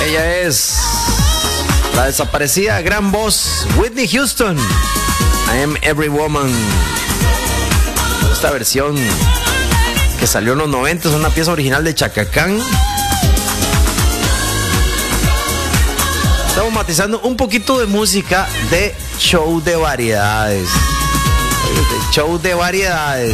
Ella es la desaparecida gran voz Whitney Houston. I Am Every Woman. Esta versión que salió en los 90 es una pieza original de Chaka Khan. Estamos matizando un poquito de música de show de variedades. De show de variedades.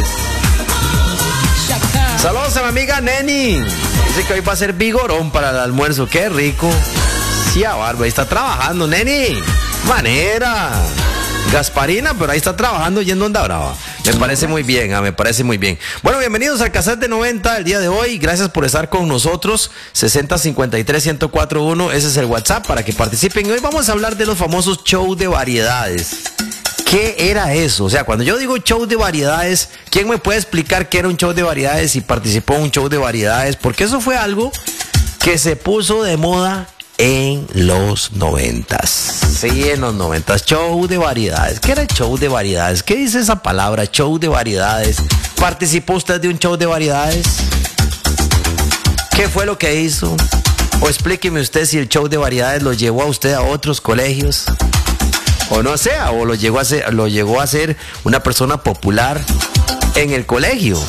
Saludos a mi amiga Neni. Dice que hoy va a ser vigorón para el almuerzo. Qué rico. Sí, a barba. Ahí está trabajando, Neni. Manera. Gasparina, pero ahí está trabajando yendo Onda Brava. Me parece muy bien, me parece muy bien. Bueno, bienvenidos al Cassette de 90 el día de hoy. Gracias por estar con nosotros. 6053-1041, ese es el WhatsApp para que participen. Hoy vamos a hablar de los famosos shows de variedades. ¿Qué era eso? O sea, cuando yo digo show de variedades, ¿quién me puede explicar qué era un show de variedades y participó en un show de variedades? Porque eso fue algo que se puso de moda en los 90s. Sí, en los 90s. Show de variedades. ¿Qué era el show de variedades? ¿Qué dice esa palabra? Show de variedades. ¿Participó usted de un show de variedades? ¿Qué fue lo que hizo? O explíqueme usted si el show de variedades lo llevó a usted a otros colegios. O no sea, o lo llegó a ser una persona popular en el colegio.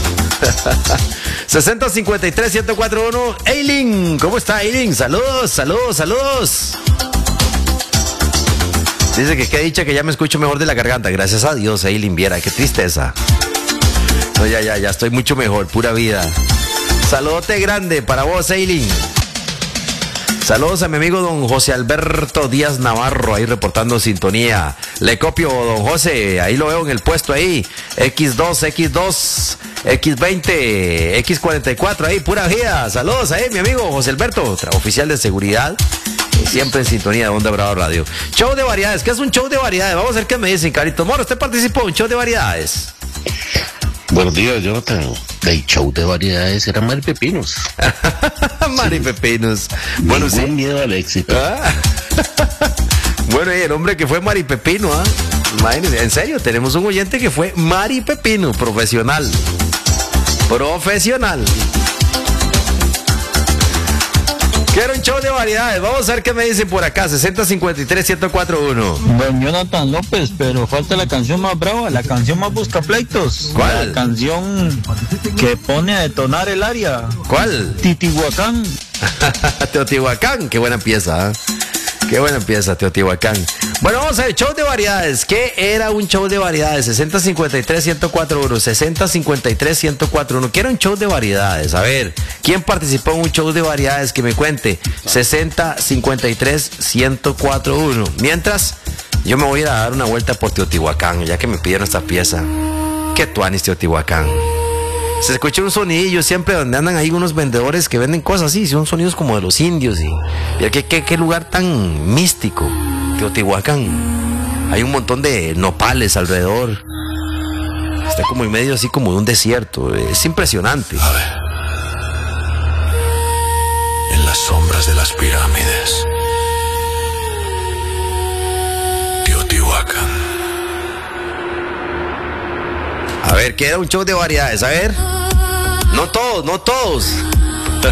6053-1041. Eileen, ¿cómo está Eileen? Saludos, saludos, saludos. Dice que qué dicha que ya me escucho mejor de la garganta. Gracias a Dios, Eileen, viera, qué tristeza. No, ya estoy mucho mejor, pura vida. Saludote grande para vos, Eileen. Saludos a mi amigo don José Alberto Díaz Navarro, ahí reportando sintonía. Le copio, don José, ahí lo veo en el puesto ahí. X2, X20, X44, ahí, pura vida. Saludos ahí, mi amigo José Alberto, oficial de seguridad. Siempre en sintonía de Onda Brava Radio. Show de variedades, ¿qué es un show de variedades? Vamos a ver qué me dicen, Carito Moro. ¿Usted participó en un show de variedades? Buenos días, Jonathan. El show de variedades era Mari Pepinos. Mari Pepinos. Bueno, sin miedo al éxito. Bueno, y el hombre que fue Mari Pepino, imagínense, en serio, tenemos un oyente que fue Mari Pepino, profesional. Profesional. Quiero un show de variedades. Vamos a ver qué me dicen por acá. 6053-1041. Don Jonathan López, pero falta la canción más brava, la canción más buscapleitos. ¿Cuál? La canción que pone a detonar el área. ¿Cuál? Titihuacán. Teotihuacán, qué buena pieza, Qué buena pieza, Teotihuacán. Bueno, vamos a ver, show de variedades. ¿Qué era un show de variedades? 6053-1041, 6053-1041. ¿Qué era un show de variedades? A ver, ¿quién participó en un show de variedades? Que me cuente. 6053-1041. Mientras, yo me voy a ir a dar una vuelta por Teotihuacán, ya que me pidieron esta pieza. ¿Qué tuanis, Teotihuacán? Se escucha un sonidillo siempre donde andan ahí unos vendedores que venden cosas así, son sonidos como de los indios. Y qué lugar tan místico, Teotihuacán. Hay un montón de nopales alrededor. Está como en medio así como de un desierto. Es impresionante. A ver. En las sombras de las pirámides. Teotihuacán. A ver, ¿qué era un show de variedades? A ver. No todos.